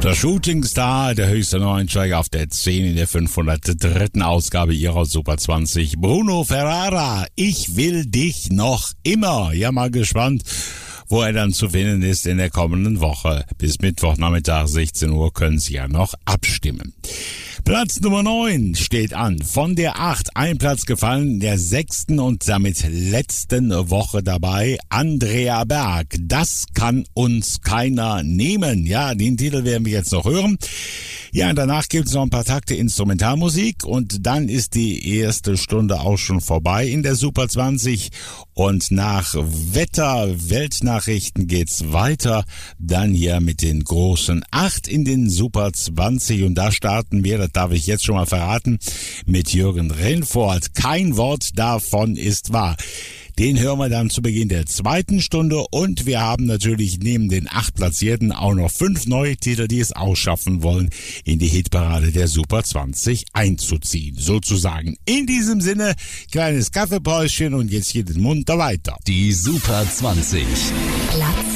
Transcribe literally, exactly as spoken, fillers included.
Der Shooting Star, der höchste Neuensteiger auf der zehn in der fünfhundertdritten Ausgabe ihrer Super zwanzig. Bruno Ferrara, ich will dich noch immer. Ja, mal gespannt, wo er dann zu finden ist in der kommenden Woche. Bis Mittwochnachmittag sechzehn Uhr können Sie ja noch abstimmen. Platz Nummer neun steht an. Von der acht ein Platz gefallen, in der sechsten und damit letzten Woche dabei. Andrea Berg, das kann uns keiner nehmen. Ja, den Titel werden wir jetzt noch hören. Ja, und danach gibt es noch ein paar Takte Instrumentalmusik und dann ist die erste Stunde auch schon vorbei in der Super zwanzig. Und nach Wetter, Weltnachrichten geht's weiter. Dann hier mit den großen acht in den Super zwanzig. Und da starten wir, das darf ich jetzt schon mal verraten, mit Jürgen Renfort. Kein Wort davon ist wahr. Den hören wir dann zu Beginn der zweiten Stunde. Und wir haben natürlich neben den acht Platzierten auch noch fünf neue Titel, die es ausschaffen wollen, in die Hitparade der Super zwanzig einzuziehen. Sozusagen. In diesem Sinne, kleines Kaffeepäuschen und jetzt geht es munter weiter. Die Super zwanzig. Platz